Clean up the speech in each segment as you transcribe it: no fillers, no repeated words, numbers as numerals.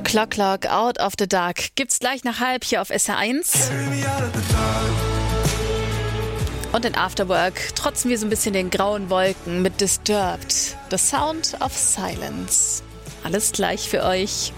Clock Clock, Out of the Dark gibt's gleich nach halb hier auf SR1. Und in Afterwork trotzen wir so ein bisschen den grauen Wolken mit Disturbed, The Sound of Silence. Alles gleich für euch.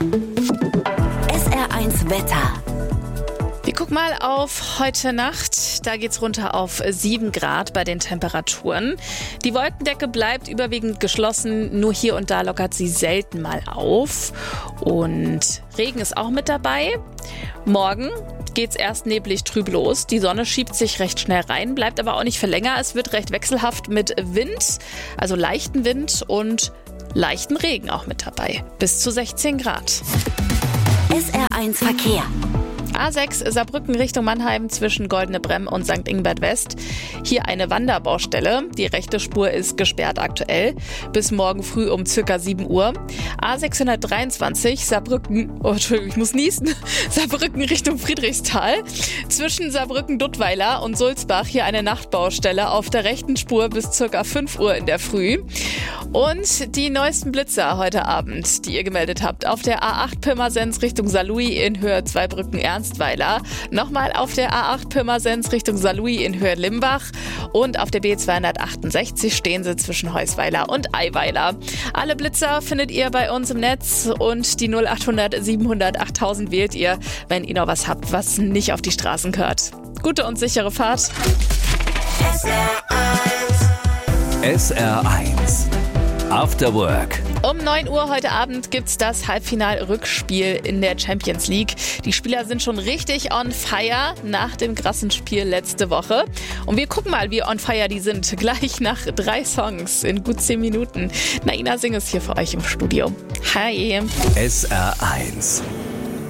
SR1 Wetter. Wir gucken mal auf heute Nacht. Da geht's runter auf 7 Grad bei den Temperaturen. Die Wolkendecke bleibt überwiegend geschlossen. Nur hier und da lockert sie selten mal auf. Und Regen ist auch mit dabei. Morgen geht's erst neblig trüb los. Die Sonne schiebt sich recht schnell rein, bleibt aber auch nicht für länger. Es wird recht wechselhaft mit Wind, also leichten Wind und leichten Regen auch mit dabei. Bis zu 16 Grad. SR1 Verkehr. A6 Saarbrücken Richtung Mannheim zwischen Goldene Bremm und St. Ingbert West. Hier eine Wanderbaustelle. Die rechte Spur ist gesperrt aktuell. Bis morgen früh um ca. 7 Uhr. A623 Saarbrücken, ich muss niesen. Saarbrücken Richtung Friedrichsthal. Zwischen Saarbrücken-Duttweiler und Sulzbach hier eine Nachtbaustelle auf der rechten Spur bis ca. 5 Uhr in der Früh. Und die neuesten Blitzer heute Abend, die ihr gemeldet habt. Auf der A8 Pirmasens Richtung Saarlouis in Höhe Zweibrücken-Ernstweiler. Nochmal auf der A8 Pirmasens Richtung Saarlouis in Höhe Limbach. Und auf der B268 stehen sie zwischen Heusweiler und Eiweiler. Alle Blitzer findet ihr bei uns im Netz und die 0800 700 8000 wählt ihr, wenn ihr noch was habt, was nicht auf die Straßen gehört. Gute und sichere Fahrt. SR1 After Work. Um 9 Uhr heute Abend gibt's das Halbfinal-Rückspiel in der Champions League. Die Spieler sind schon richtig on fire nach dem krassen Spiel letzte Woche. Und wir gucken mal, wie on fire die sind. Gleich nach 3 Songs in gut 10 Minuten. Naina Singh ist hier für euch im Studio. Hi. SR1